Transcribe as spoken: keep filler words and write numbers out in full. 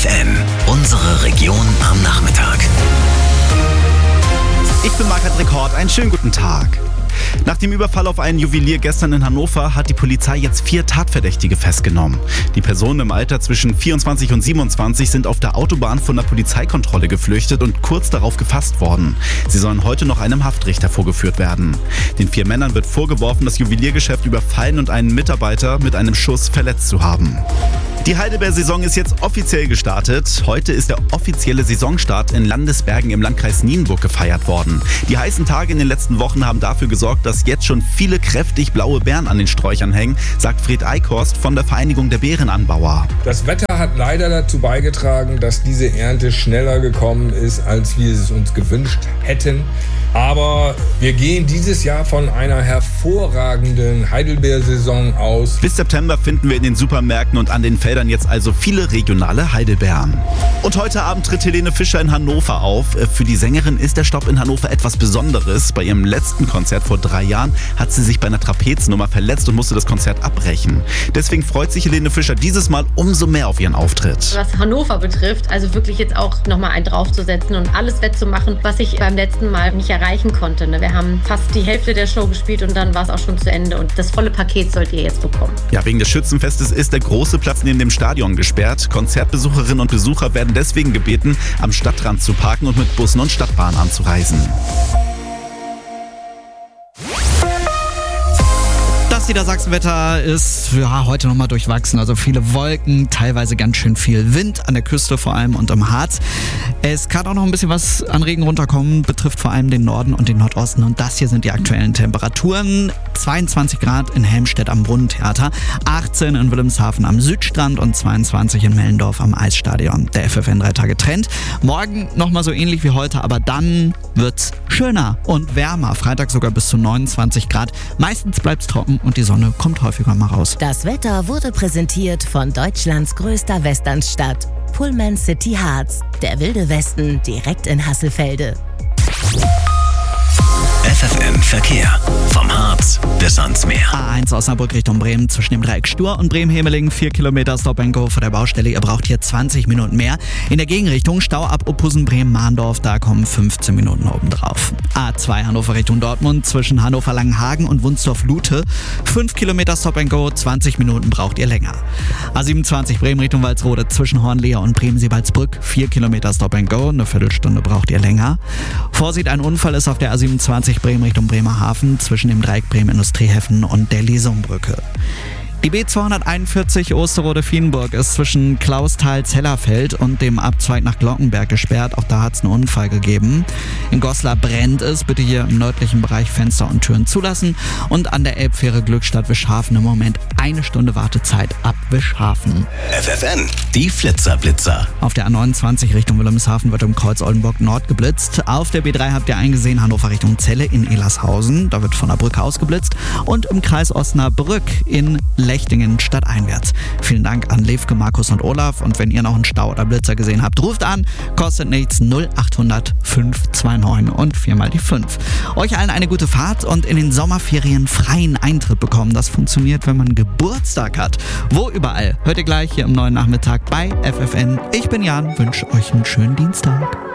F F N, unsere Region am Nachmittag. Ich bin Marc-André Kort, einen schönen guten Tag. Nach dem Überfall auf einen Juwelier gestern in Hannover hat die Polizei jetzt vier Tatverdächtige festgenommen. Die Personen im Alter zwischen vierundzwanzig und siebenundzwanzig sind auf der Autobahn von der Polizeikontrolle geflüchtet und kurz darauf gefasst worden. Sie sollen heute noch einem Haftrichter vorgeführt werden. Den vier Männern wird vorgeworfen, das Juweliergeschäft überfallen und einen Mitarbeiter mit einem Schuss verletzt zu haben. Die Heidelbeer-Saison ist jetzt offiziell gestartet. Heute ist der offizielle Saisonstart in Landesbergen im Landkreis Nienburg gefeiert worden. Die heißen Tage in den letzten Wochen haben dafür gesorgt, dass jetzt schon viele kräftig blaue Beeren an den Sträuchern hängen, sagt Fred Eichhorst von der Vereinigung der Beerenanbauer. Das Wetter hat leider dazu beigetragen, dass diese Ernte schneller gekommen ist, als wir es uns gewünscht hätten. Aber wir gehen dieses Jahr von einer hervorragenden Heidelbeersaison aus. Bis September finden wir in den Supermärkten und an den Feldern jetzt also viele regionale Heidelbeeren. Und heute Abend tritt Helene Fischer in Hannover auf. Für die Sängerin ist der Stopp in Hannover etwas Besonderes. Bei ihrem letzten Konzert vor drei Jahren hat sie sich bei einer Trapeznummer verletzt und musste das Konzert abbrechen. Deswegen freut sich Helene Fischer dieses Mal umso mehr auf ihren Auftritt. Was Hannover betrifft, also wirklich jetzt auch nochmal einen draufzusetzen und alles wettzumachen, was ich beim letzten Mal nicht erreichen konnte. Wir haben fast die Hälfte der Show gespielt und dann war es auch schon zu Ende. Und das volle Paket sollt ihr jetzt bekommen. Ja, wegen des Schützenfestes ist der große Platz neben dem Stadion gesperrt. Konzertbesucherinnen und Besucher werden deswegen gebeten, am Stadtrand zu parken und mit Bussen und Stadtbahnen anzureisen. Das Niedersachsenwetter ist ja, heute nochmal durchwachsen. Also viele Wolken, teilweise ganz schön viel Wind an der Küste vor allem und im Harz. Es kann auch noch ein bisschen was an Regen runterkommen, betrifft vor allem den Norden und den Nordosten. Und das hier sind die aktuellen Temperaturen. zweiundzwanzig Grad in Helmstedt am Brunnentheater, achtzehn in Wilhelmshaven am Südstrand und zweiundzwanzig in Mellendorf am Eisstadion. Der F F N drei Tage Trend. Morgen nochmal so ähnlich wie heute, aber dann wird's schöner und wärmer. Freitag sogar bis zu neunundzwanzig Grad. Meistens bleibt's trocken und die Sonne kommt häufiger mal raus. Das Wetter wurde präsentiert von Deutschlands größter Westernstadt, Pullman City Harz. Der wilde Westen direkt in Hasselfelde. F F N Verkehr. Vom Harz bis ans Meer. A eins Osnabrück Richtung Bremen zwischen dem Dreieck Stur und Bremen-Hemeling. vier Kilometer Stop and Go vor der Baustelle. Ihr braucht hier zwanzig Minuten mehr. In der Gegenrichtung Stau ab Oppusen, Bremen-Mahndorf. Da kommen fünfzehn Minuten obendrauf. A zwei Hannover Richtung Dortmund zwischen Hannover-Langenhagen und Wunsdorf-Lute. fünf Kilometer Stop and Go. zwanzig Minuten braucht ihr länger. A siebenundzwanzig Bremen Richtung Walsrode zwischen Hornleher und Bremen-Seebaldsbrück. vier Kilometer Stop and Go. Eine Viertelstunde braucht ihr länger. Vorsicht, ein Unfall ist auf der A siebenundzwanzig Bremen Richtung Bremerhaven zwischen dem Dreieck Bremen Industriehäfen und der Liesumbrücke. Die B zweihunderteinundvierzig Osterode-Fienburg ist zwischen Klausthal-Zellerfeld und dem Abzweig nach Glockenberg gesperrt. Auch da hat es einen Unfall gegeben. In Goslar brennt es. Bitte hier im nördlichen Bereich Fenster und Türen zulassen. Und an der Elbfähre Glückstadt-Wischhafen im Moment eine Stunde Wartezeit ab Wischhafen. F F N, die Flitzerblitzer. Auf der A neunundzwanzig Richtung Wilhelmshaven wird im Kreuz Oldenburg Nord geblitzt. Auf der B drei habt ihr eingesehen, Hannover Richtung Celle in Elershausen. Da wird von der Brücke aus geblitzt. Und im Kreis Osnabrück in Lechtingen stadteinwärts. Vielen Dank an Levke, Markus und Olaf. Und wenn ihr noch einen Stau oder Blitzer gesehen habt, ruft an. Kostet nichts. null achthundert fünfhundertneunundzwanzig und viermal die fünf. Euch allen eine gute Fahrt und in den Sommerferien freien Eintritt bekommen. Das funktioniert, wenn man Geburtstag hat. Wo überall? Hört ihr gleich hier im neuen Nachmittag bei F F N. Ich bin Jan, wünsche euch einen schönen Dienstag.